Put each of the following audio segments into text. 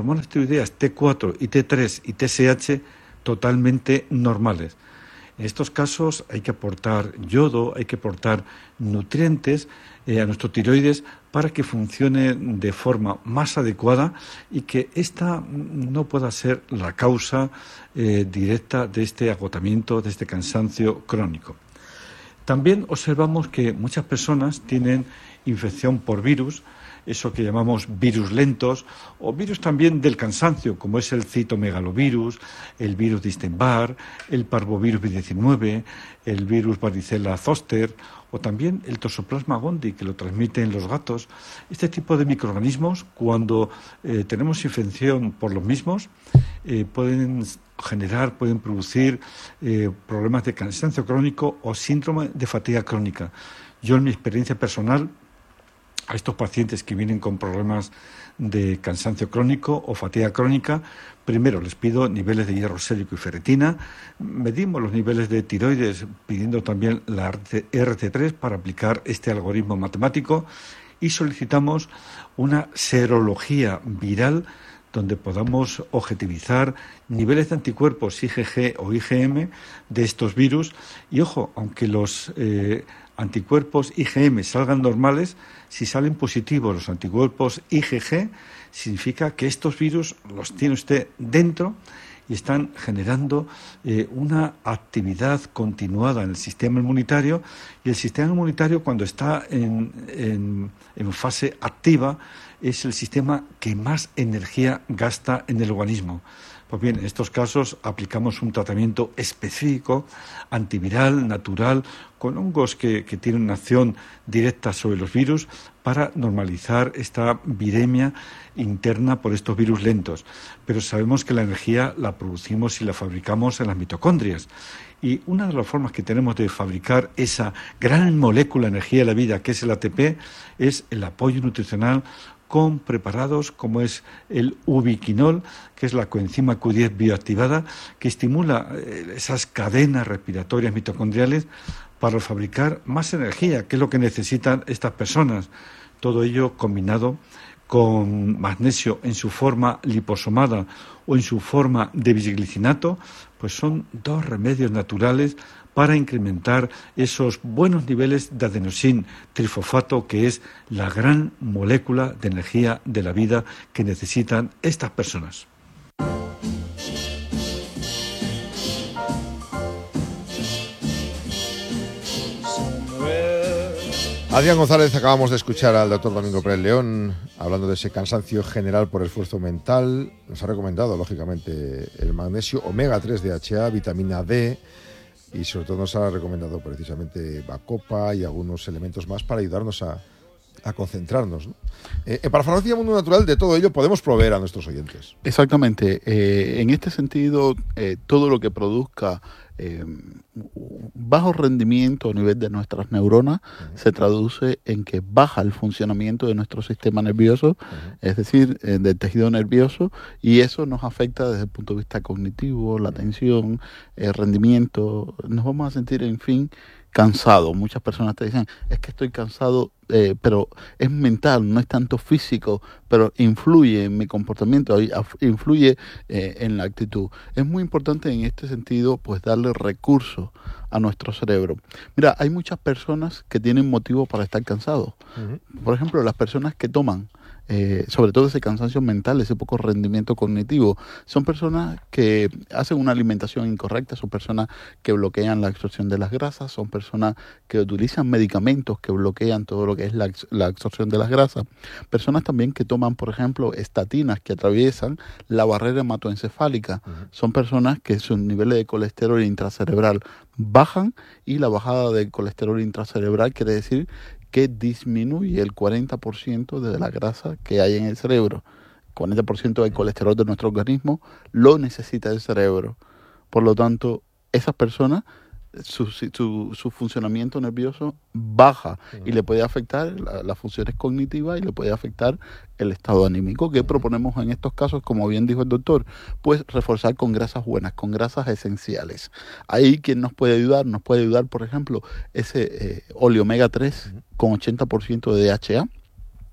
hormonas tiroideas T4 y T3 y TSH totalmente normales. En estos casos hay que aportar yodo, hay que aportar nutrientes a nuestro tiroides para que funcione de forma más adecuada y que esta no pueda ser la causa directa de este agotamiento, de este cansancio crónico. También observamos que muchas personas tienen infección por virus, eso que llamamos virus lentos, o virus también del cansancio, como es el citomegalovirus, el virus de Epstein-Barr, el parvovirus B19, el virus varicela zoster, o también el Toxoplasma gondii, que lo transmiten los gatos. Este tipo de microorganismos, cuando tenemos infección por los mismos, pueden producir problemas de cansancio crónico o síndrome de fatiga crónica. Yo, en mi experiencia personal, a estos pacientes que vienen con problemas de cansancio crónico o fatiga crónica, primero les pido niveles de hierro sérico y ferritina, medimos los niveles de tiroides pidiendo también la RT3 para aplicar este algoritmo matemático y solicitamos una serología viral donde podamos objetivizar niveles de anticuerpos IgG o IgM de estos virus. Y ojo, aunque los anticuerpos IgM salgan normales, si salen positivos los anticuerpos IgG, significa que estos virus los tiene usted dentro y están generando una actividad continuada en el sistema inmunitario, y el sistema inmunitario, cuando está en fase activa, es el sistema que más energía gasta en el organismo. Pues bien, en estos casos aplicamos un tratamiento específico, antiviral, natural, con hongos que tienen una acción directa sobre los virus para normalizar esta viremia interna por estos virus lentos. Pero sabemos que la energía la producimos y la fabricamos en las mitocondrias. Y una de las formas que tenemos de fabricar esa gran molécula de energía de la vida, que es el ATP, es el apoyo nutricional con preparados como es el ubiquinol, que es la coenzima Q10 bioactivada, que estimula esas cadenas respiratorias mitocondriales para fabricar más energía, que es lo que necesitan estas personas. Todo ello combinado con magnesio en su forma liposomada o en su forma de bisglicinato, pues son dos remedios naturales para incrementar esos buenos niveles de adenosin trifosfato, que es la gran molécula de energía de la vida que necesitan estas personas. Adrián González, acabamos de escuchar al doctor Domingo Pérez León hablando de ese cansancio general por esfuerzo mental. Nos ha recomendado, lógicamente, el magnesio omega 3 DHA, vitamina D, y sobre todo nos ha recomendado precisamente Bacopa y algunos elementos más para ayudarnos a concentrarnos, ¿no? En Parafarmacia Mundo Natural, de todo ello podemos proveer a nuestros oyentes. Exactamente. En este sentido, todo lo que produzca bajo rendimiento a nivel de nuestras neuronas se traduce en que baja el funcionamiento de nuestro sistema nervioso, es decir, del tejido nervioso, y eso nos afecta desde el punto de vista cognitivo, la atención, el rendimiento. Nos vamos a sentir, en fin, cansado. Muchas personas te dicen, es que estoy cansado, pero es mental, no es tanto físico, pero influye en mi comportamiento, influye en la actitud. Es muy importante en este sentido, pues, darle recursos a nuestro cerebro. Mira, hay muchas personas que tienen motivo para estar cansados. Por ejemplo, las personas que toman, sobre todo ese cansancio mental, ese poco rendimiento cognitivo, son personas que hacen una alimentación incorrecta, son personas que bloquean la absorción de las grasas, son personas que utilizan medicamentos que bloquean todo lo que es la absorción de las grasas, personas también que toman, por ejemplo, estatinas que atraviesan la barrera hematoencefálica, son personas que sus niveles de colesterol intracerebral bajan, y la bajada del colesterol intracerebral quiere decir que disminuye el 40% de la grasa que hay en el cerebro. 40% del colesterol de nuestro organismo lo necesita el cerebro. Por lo tanto, esas personas, su funcionamiento nervioso baja y le puede afectar las funciones cognitivas y le puede afectar el estado anímico. ¿Qué proponemos en estos casos? Como bien dijo el doctor, pues reforzar con grasas buenas, con grasas esenciales. Ahí, ¿quién nos puede ayudar? Nos puede ayudar, por ejemplo, ese oleomega 3 con 80% de DHA,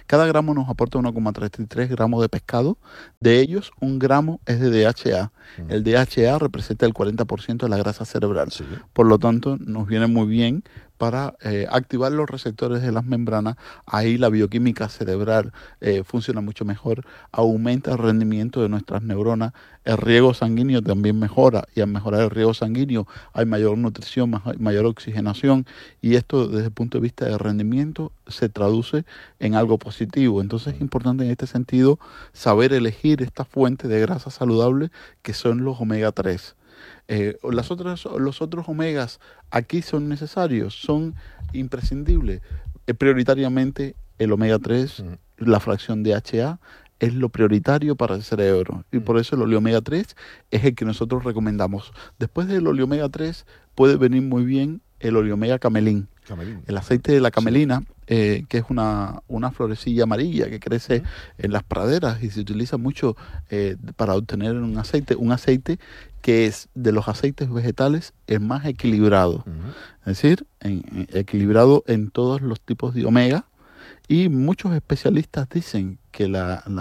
Cada gramo nos aporta 1,33 gramos de pescado. De ellos, 1 gramo es de DHA. El DHA representa el 40% de la grasa cerebral. Sí. Por lo tanto, nos viene muy bien para activar los receptores de las membranas. Ahí la bioquímica cerebral funciona mucho mejor, aumenta el rendimiento de nuestras neuronas, el riego sanguíneo también mejora, y al mejorar el riego sanguíneo hay mayor nutrición, mayor oxigenación, y esto desde el punto de vista de rendimiento se traduce en algo positivo. Entonces es importante en este sentido saber elegir esta fuente de grasa saludable que son los omega 3. Los otros omegas aquí son necesarios, son imprescindibles. Prioritariamente el omega 3, la fracción DHA, es lo prioritario para el cerebro. Y por eso el oleomega 3 es el que nosotros recomendamos. Después del oleomega 3 puede venir muy bien el oleomega camelín. El aceite de la camelina, que es una florecilla amarilla que crece en las praderas y se utiliza mucho para obtener un aceite que es de los aceites vegetales el más equilibrado. Es decir, equilibrado en todos los tipos de omega, y muchos especialistas dicen que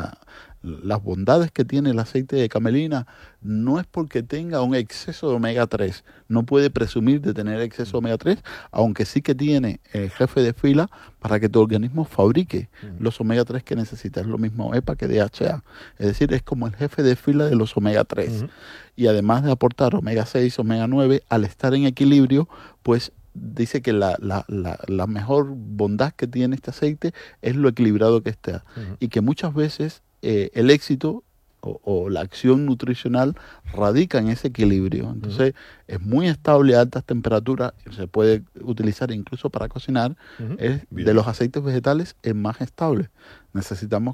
las bondades que tiene el aceite de camelina no es porque tenga un exceso de omega 3, no puede presumir de tener exceso de omega 3, aunque sí que tiene el jefe de fila para que tu organismo fabrique los omega 3 que necesita. Es lo mismo EPA que DHA, es decir, es como el jefe de fila de los omega 3. Y además de aportar omega 6, omega 9, al estar en equilibrio, pues dice que la mejor bondad que tiene este aceite es lo equilibrado que está, y que muchas veces el éxito o la acción nutricional radica en ese equilibrio. Entonces es muy estable a altas temperaturas, se puede utilizar incluso para cocinar. Es de los aceites vegetales el más estable. Necesitamos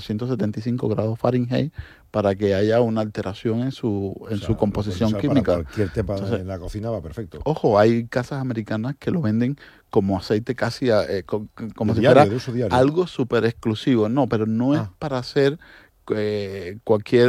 475 grados Fahrenheit para que haya una alteración en su composición química. Para cualquier tema en la cocina va perfecto. Ojo, hay casas americanas que lo venden como aceite casi como si fuera algo súper exclusivo. No, pero no es para hacer cualquier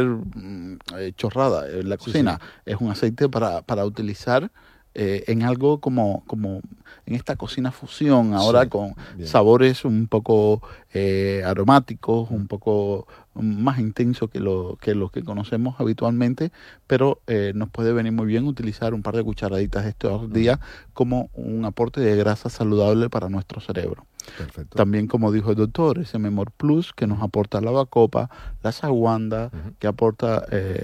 chorrada en la cocina. Es un aceite para utilizar en algo como en esta cocina fusión ahora, con sabores un poco aromáticos, un poco más intensos que los que conocemos habitualmente, pero nos puede venir muy bien utilizar un par de cucharaditas estos días como un aporte de grasa saludable para nuestro cerebro. Perfecto. También, como dijo el doctor, ese Memor Plus que nos aporta la bacopa, la saguanda, que aporta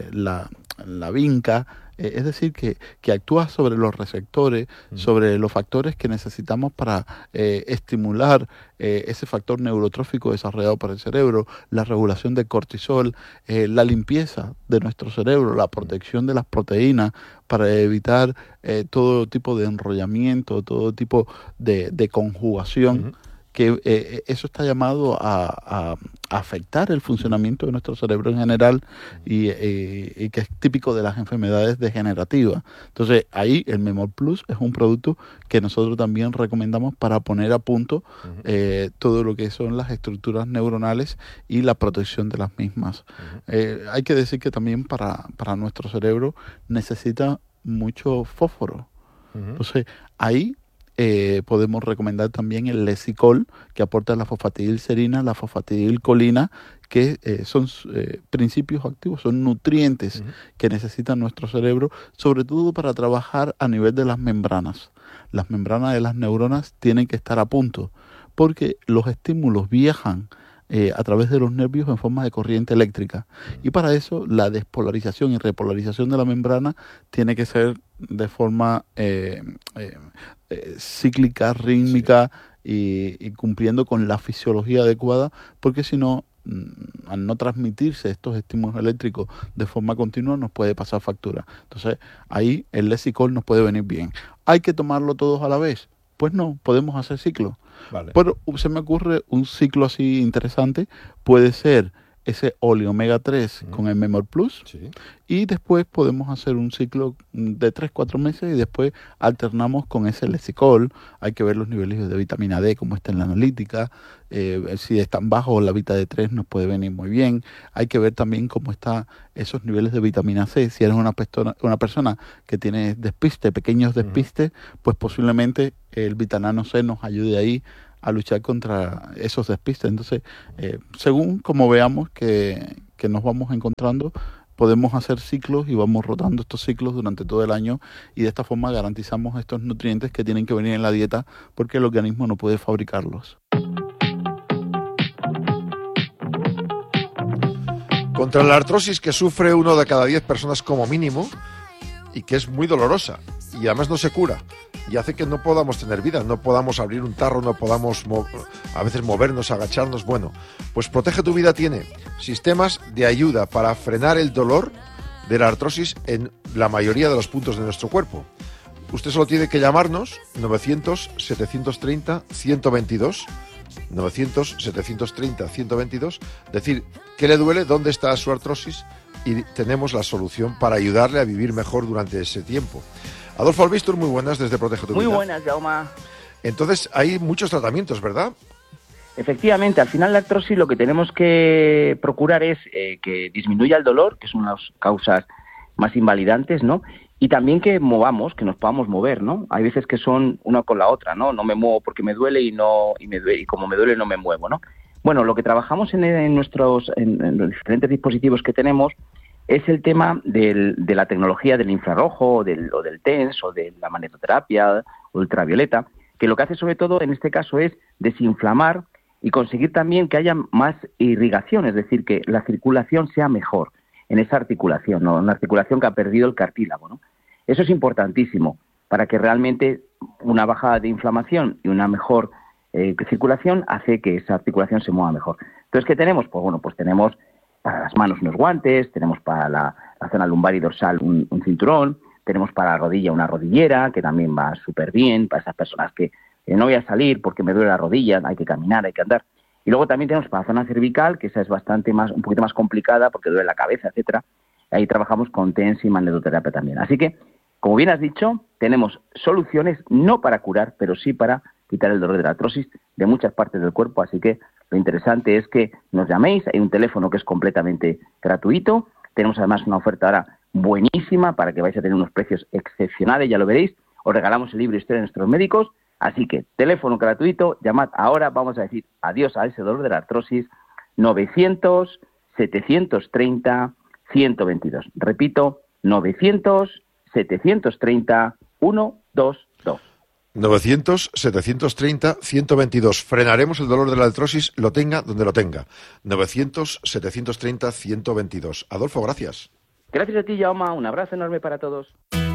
la vinca, es decir, que actúa sobre los receptores, sobre los factores que necesitamos para estimular ese factor neurotrófico desarrollado por el cerebro, la regulación del cortisol, la limpieza de nuestro cerebro, la protección de las proteínas para evitar todo tipo de enrollamiento, todo tipo de conjugación, que eso está llamado a afectar el funcionamiento de nuestro cerebro en general y que es típico de las enfermedades degenerativas. Entonces, ahí el Memor Plus es un producto que nosotros también recomendamos para poner a punto todo lo que son las estructuras neuronales y la protección de las mismas. Hay que decir que también para nuestro cerebro necesita mucho fósforo. Entonces, ahí podemos recomendar también el Lesicol, que aporta la fosfatidilcerina, la fosfatidilcolina, que son principios activos, son nutrientes que necesita nuestro cerebro, sobre todo para trabajar a nivel de las membranas. Las membranas de las neuronas tienen que estar a punto, porque los estímulos viajan a través de los nervios en forma de corriente eléctrica, y para eso la despolarización y repolarización de la membrana tiene que ser de forma cíclica, rítmica, y cumpliendo con la fisiología adecuada, porque si no, al no transmitirse estos estímulos eléctricos de forma continua, nos puede pasar factura. Entonces ahí el Lesicol nos puede venir bien. ¿Hay que tomarlo todos a la vez? Pues no, podemos hacer ciclos. Vale. Pero se me ocurre un ciclo así interesante, puede ser ese oleomega 3 con el Memor Plus, y después podemos hacer un ciclo de 3-4 meses y después alternamos con ese Lesicol. Hay que ver los niveles de vitamina D, cómo está en la analítica, si están bajos la Vita D3 nos puede venir muy bien. Hay que ver también cómo están esos niveles de vitamina C. Si eres una persona que tiene despiste, pequeños despistes, pues posiblemente el Vitanano C nos ayude ahí a luchar contra esos despistes. Entonces, según como veamos que nos vamos encontrando, podemos hacer ciclos y vamos rotando estos ciclos durante todo el año, y de esta forma garantizamos estos nutrientes que tienen que venir en la dieta porque el organismo no puede fabricarlos. Contra la artrosis, que sufre 1 de cada 10 personas como mínimo y que es muy dolorosa y además no se cura y hace que no podamos tener vida, no podamos abrir un tarro, no podamos a veces movernos, agacharnos. Bueno, pues Protege tu Vida tiene sistemas de ayuda para frenar el dolor de la artrosis en la mayoría de los puntos de nuestro cuerpo. Usted solo tiene que llamarnos 900-730-122, 900-730-122, decir qué le duele, dónde está su artrosis, y tenemos la solución para ayudarle a vivir mejor durante ese tiempo. Adolfo Albistur, muy buenas desde Protege tu Vida. Muy buenas, Jaume. Entonces, hay muchos tratamientos, ¿verdad? Efectivamente, al final la artrosis lo que tenemos que procurar es que disminuya el dolor, que es una de las causas más invalidantes, ¿no? Y también que movamos, que nos podamos mover, ¿no? Hay veces que son una con la otra, ¿no? No me muevo porque me duele y como me duele no me muevo, ¿no? Bueno, lo que trabajamos en los diferentes dispositivos que tenemos es el tema de la tecnología del infrarrojo, o del TENS, o de la magnetoterapia ultravioleta, que lo que hace sobre todo en este caso es desinflamar y conseguir también que haya más irrigación, es decir, que la circulación sea mejor en esa articulación, ¿no? Una articulación que ha perdido el cartílago, ¿no? Eso es importantísimo para que realmente una bajada de inflamación y una mejor circulación hace que esa articulación se mueva mejor. Entonces, ¿qué tenemos? Pues bueno, pues tenemos para las manos unos guantes, tenemos para la zona lumbar y dorsal un cinturón, tenemos para la rodilla una rodillera, que también va súper bien para esas personas que no voy a salir porque me duele la rodilla, hay que caminar, hay que andar. Y luego también tenemos para la zona cervical, que esa es un poquito más complicada porque duele la cabeza, etcétera. Ahí trabajamos con TENS y magnetoterapia también. Así que, como bien has dicho, tenemos soluciones no para curar, pero sí para quitar el dolor de la artrosis de muchas partes del cuerpo. Así que lo interesante es que nos llaméis. Hay un teléfono que es completamente gratuito. Tenemos además una oferta ahora buenísima para que vais a tener unos precios excepcionales, ya lo veréis. Os regalamos el libro Historia de nuestros médicos. Así que teléfono gratuito, llamad ahora, vamos a decir adiós a ese dolor de la artrosis, 900-730-122. Repito, 900-730-122. 900-730-122. Frenaremos el dolor de la artrosis, lo tenga donde lo tenga. 900-730-122. Adolfo, gracias. Gracias a ti, Jaume. Un abrazo enorme para todos.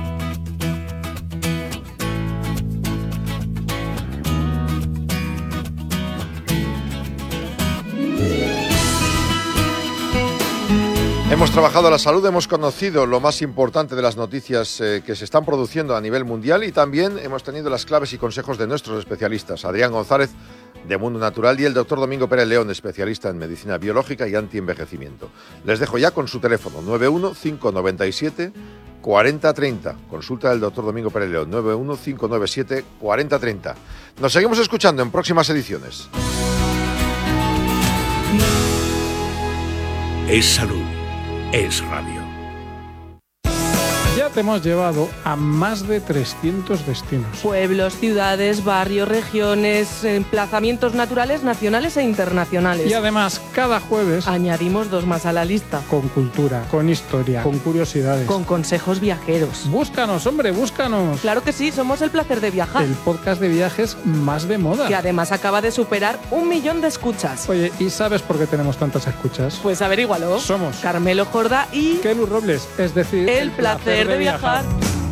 Hemos trabajado la salud, hemos conocido lo más importante de las noticias que se están produciendo a nivel mundial, y también hemos tenido las claves y consejos de nuestros especialistas, Adrián González, de Mundo Natural, y el doctor Domingo Pérez León, especialista en medicina biológica y antienvejecimiento. Les dejo ya con su teléfono, 91-597-4030. Consulta del doctor Domingo Pérez León, 91-597-4030. Nos seguimos escuchando en próximas ediciones. Es salud. Es radio. Ya te hemos llevado a más de 300 destinos. Pueblos, ciudades, barrios, regiones, emplazamientos naturales, nacionales e internacionales. Y además, cada jueves añadimos 2 más a la lista. Con cultura, con historia, con curiosidades. Con consejos viajeros. Búscanos, hombre, búscanos. Claro que sí, somos El Placer de Viajar. El podcast de viajes más de moda. Que además acaba de superar 1 millón de escuchas. Oye, ¿y sabes por qué tenemos tantas escuchas? Pues averígualo. Somos Carmelo Jordá y Kelu Robles, es decir, El Placer de Viajar.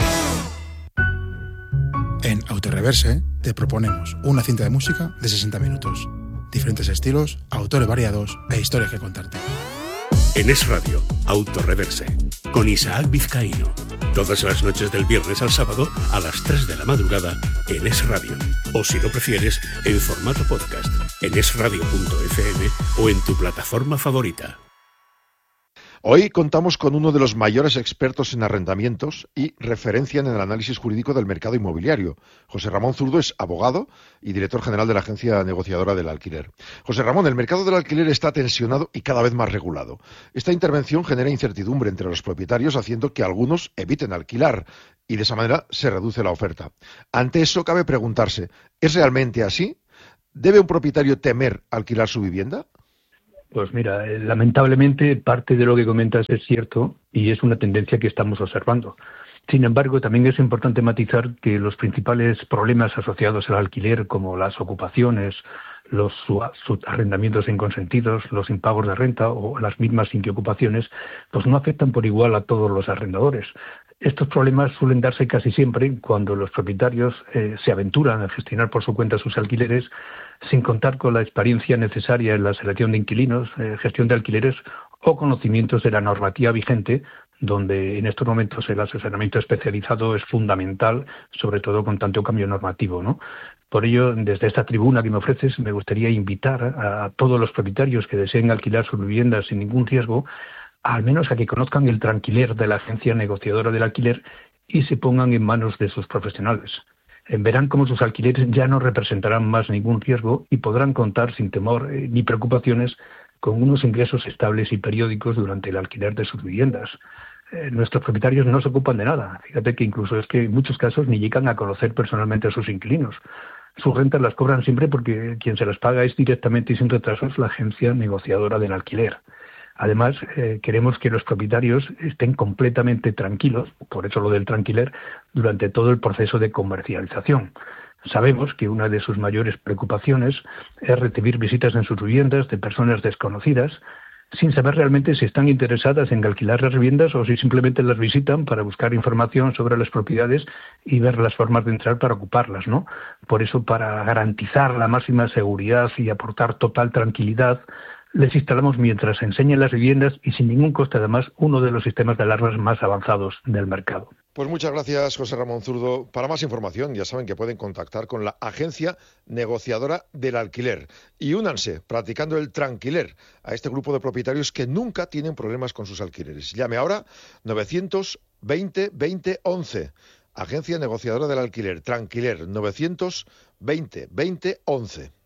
En Autoreverse te proponemos una cinta de música de 60 minutos. Diferentes estilos, autores variados e historias que contarte. En Es Radio, Autoreverse, con Isaac Vizcaíno. Todas las noches del viernes al sábado a las 3 de la madrugada en Es Radio. O si lo prefieres, en formato podcast, en esradio.fm o en tu plataforma favorita. Hoy contamos con uno de los mayores expertos en arrendamientos y referencia en el análisis jurídico del mercado inmobiliario. José Ramón Zurdo es abogado y director general de la agencia negociadora del alquiler. José Ramón, el mercado del alquiler está tensionado y cada vez más regulado. Esta intervención genera incertidumbre entre los propietarios, haciendo que algunos eviten alquilar y de esa manera se reduce la oferta. Ante eso cabe preguntarse, ¿es realmente así? ¿Debe un propietario temer alquilar su vivienda? Pues mira, lamentablemente parte de lo que comentas es cierto y es una tendencia que estamos observando. Sin embargo, también es importante matizar que los principales problemas asociados al alquiler, como las ocupaciones, los arrendamientos inconsentidos, los impagos de renta o las mismas inquiocupaciones, pues no afectan por igual a todos los arrendadores. Estos problemas suelen darse casi siempre cuando los propietarios se aventuran a gestionar por su cuenta sus alquileres sin contar con la experiencia necesaria en la selección de inquilinos, gestión de alquileres o conocimientos de la normativa vigente, donde en estos momentos el asesoramiento especializado es fundamental, sobre todo con tanto cambio normativo, ¿no? Por ello, desde esta tribuna que me ofreces, me gustaría invitar a todos los propietarios que deseen alquilar sus viviendas sin ningún riesgo, al menos a que conozcan el tranquiler de la agencia negociadora del alquiler y se pongan en manos de sus profesionales. Verán cómo sus alquileres ya no representarán más ningún riesgo y podrán contar sin temor ni preocupaciones con unos ingresos estables y periódicos durante el alquiler de sus viviendas. Nuestros propietarios no se ocupan de nada. Fíjate que incluso es que en muchos casos ni llegan a conocer personalmente a sus inquilinos. Sus rentas las cobran siempre porque quien se las paga es directamente y sin retrasos la agencia negociadora del alquiler. Además, queremos que los propietarios estén completamente tranquilos, por eso lo del tranquiler, durante todo el proceso de comercialización. Sabemos que una de sus mayores preocupaciones es recibir visitas en sus viviendas de personas desconocidas, sin saber realmente si están interesadas en alquilar las viviendas o si simplemente las visitan para buscar información sobre las propiedades y ver las formas de entrar para ocuparlas, ¿no? Por eso, para garantizar la máxima seguridad y aportar total tranquilidad, les instalamos mientras enseñan las viviendas y sin ningún coste además uno de los sistemas de alarmas más avanzados del mercado. Pues muchas gracias, José Ramón Zurdo. Para más información ya saben que pueden contactar con la agencia negociadora del alquiler y únanse practicando el tranquiler a este grupo de propietarios que nunca tienen problemas con sus alquileres. Llame ahora 920 20 11. Agencia negociadora del alquiler, Tranquiler, 920 20 11.